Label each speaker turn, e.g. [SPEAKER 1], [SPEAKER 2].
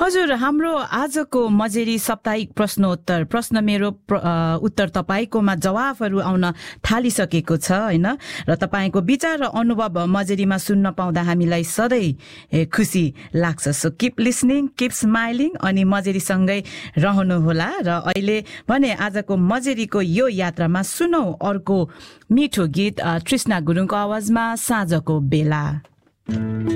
[SPEAKER 1] हजुर, हाम्रो आजको मजेरी साप्ताहिक प्रश्नोत्तर प्रश्न मेरो उत्तर तपाईकोमा जवाफहरू आउन थालिसकेको छ हैन, र तपाईको विचार र अनुभव मजेरीमा सुन्न पाउँदा हामीलाई सधैँ खुसी लाग्छ। So keep listening, keep smiling अनि मजेरीसँगै रहनुहोला। र अहिले भने आजको मजेरीको यो यात्रामा सुनौ अर्को मिठो गीत तृष्णा गुरुङको आवाजमा साँझको बेला।